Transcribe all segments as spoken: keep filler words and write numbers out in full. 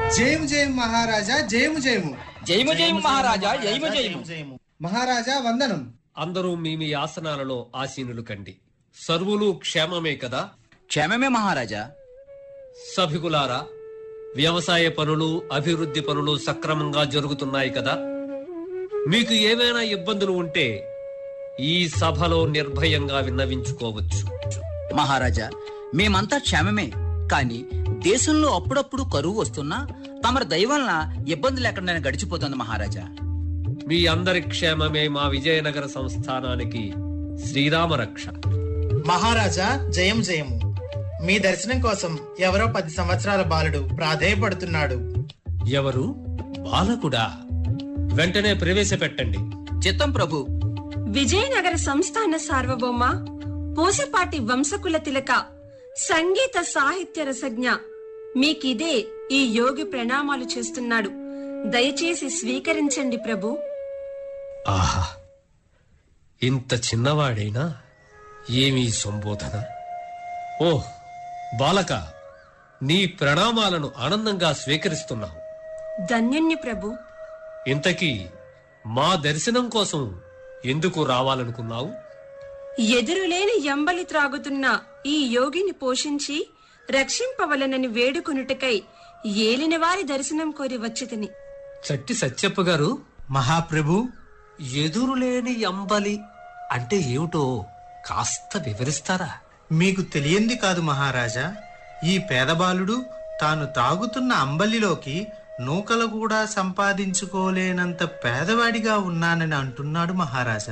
జయము జయము మహారాజా, జయము జయము. జయము జయము మహారాజా, జయము జయము. మహారాజా వందనం. అందరూ మీ మీ ఆసనాలలో ఆసీనులు కండి. సర్వులు క్షేమమే కదా? క్షేమమే మహారాజా. సభికులారా, వ్యవసాయ పనులు, అభివృద్ధి పనులు సక్రమంగా జరుగుతున్నాయి కదా? మీకు ఏమైనా ఇబ్బందులు ఉంటే ఈ సభలో నిర్భయంగా విన్నవించుకోవచ్చు. మహారాజా, మేమంతా క్షేమమే. కాని దేశంలో అప్పుడప్పుడు కరువు వస్తున్నా తమరి దయ వలన ఇబ్బంది లేకుండా గడిచిపోతుంది మహారాజా. మీ అందరి క్షేమమే మా విజయనగర సంస్థానానికి శ్రీరామ రక్ష. మహారాజా, జయం జయము. మీ దర్శనం కోసం ఎవరో పది సంవత్సరాల బాలుడు ప్రాధేయపడుతున్నాడు. ఎవరు? బాలకుడా? వెంటనే ప్రవేశపెట్టండి. చిత్తం ప్రభు. విజయనగర సంస్థాన సార్వభౌమ, పూసపాటి వంశకుల తిలక, సంగీత సాహిత్య రసజ్ఞ, మీకిదే ఈ యోగి ప్రణామాలు చేస్తున్నాడు. దయచేసి స్వీకరించండి ప్రభు. ఆహా, ఇంత చిన్నవాడైనా ఏమీ సంబోధన! ఓ బాలక, నీ ప్రణామాలను ఆనందంగా స్వీకరిస్తున్నావు. ధన్యుణ్ణి ప్రభు. ఇంతకీ మా దర్శనం కోసం ఎందుకు రావాలనుకున్నావు? ఎదురులేని ఎంబలి త్రాగుతున్న ఈ యోగిని పోషించి రక్షింపవలనని వేడుకొనుటకై ఏలిన వారి దర్శనం కోరి వచ్చితిని. చట్టి సత్యప్ప గారు. మహాప్రభు, ఎదురులేని ఎంబలి అంటే ఏమిటో కాస్త వివరిస్తారా? మీకు తెలియంది కాదు మహారాజా. ఈ పేదబాలుడు తాను తాగుతున్న అంబలిలోకి నూకలు కూడా సంపాదించుకోలేనంత పేదవాడిగా ఉన్నానని అంటున్నాడు మహారాజా.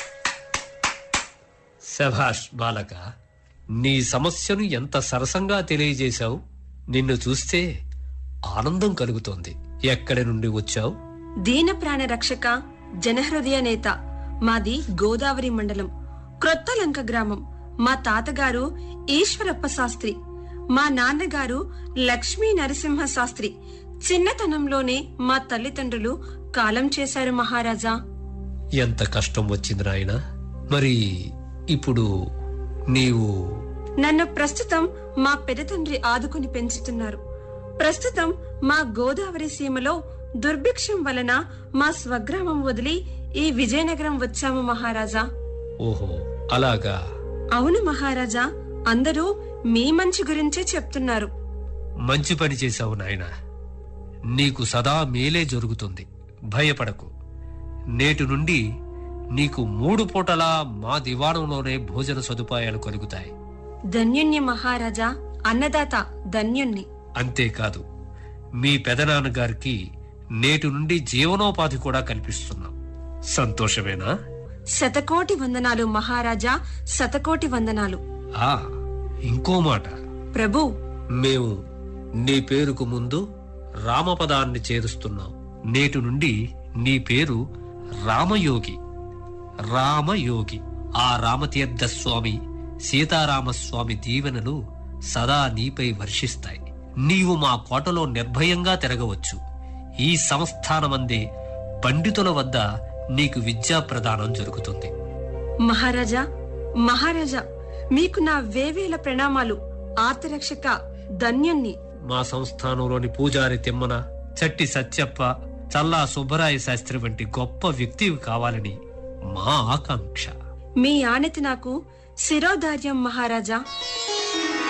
శభాష్ బాలక, నీ సమస్యను ఎంత సరసంగా తెలియజేశావు. నిన్ను చూస్తే ఆనందం కలుగుతోంది. ఎక్కడి నుండి వచ్చావు? దీన ప్రాణ రక్షక, జనహృదయ నేత. మాది గోదావరి మండలం, క్రొత్తలంక గ్రామం. మా తాతగారు ఈశ్వరప్ప శాస్త్రి, మా నాన్నగారు లక్ష్మీ నరసింహ శాస్త్రి. చిన్నతనంలోనే మా తల్లిదండ్రులు కాలం చేశారు మహారాజా. ఎంత కష్టం వచ్చింది నాయనా. మరి ఇప్పుడు నీవు? నన్ను ప్రస్తుతం మా పెదతండ్రి ఆదుకుని పెంచుతున్నారు. ప్రస్తుతం మా గోదావరి సీమలో దుర్భిక్షం వలన మా స్వగ్రామం వదిలి ఈ విజయనగరం వచ్చాము మహారాజా. ఓహో, అలాగా? అవును మహారాజా. అందరూ మీ మంచి గురించే చెప్తున్నారు. మంచి పని చేశావు నాయనా. నీకు సదా మేలే జరుగుతుంది. భయపడకు. నేటి నుండి నీకు మూడు పూటలా మా దివాణంలోనే భోజన సదుపాయాలు కలుగుతాయి. ధన్యుణ్ణి మహారాజా. అన్నదాత ధన్యుణ్ణి. అంతేకాదు, మీ పెదనాన్నగారికి నేటి నుండి జీవనోపాధి కూడా కల్పిస్తున్నాం. సంతోషమేనా? శతకోటి వందనాలు మహారాజా, శతకోటి వందనాలు. ఆ ఇంకో మాట ప్రభు. మేము నీ పేరుకు ముందు రామపదాన్ని చేరుస్తున్నాం. నేటి నుండి నీ పేరు రామయోగి. రామయోగి. ఆ రామతీర్థ స్వామి, సీతారామస్వామి దీవెనలు సదా నీపై వర్షిస్తాయి. నీవు మా కోటలో నిర్భయంగా తిరగవచ్చు. ఈ సంస్థానమందే పండితుల వద్ద నీకు విద్యా ప్రదానం జరుగుతుంది. మహారాజా, మహారాజా, మీకు నా వేవేల ప్రణామాలు. ఆర్తరక్షక ధన్యుణ్ణి. మా సంస్థానంలోని పూజారి తిమ్మన, చట్టి సత్యప్ప, చల్లా సుబ్బరాయ శాస్త్రి వంటి గొప్ప వ్యక్తివి కావాలని మా ఆకాంక్ష. మీ ఆనతి నాకు శిరోధార్యం మహారాజా.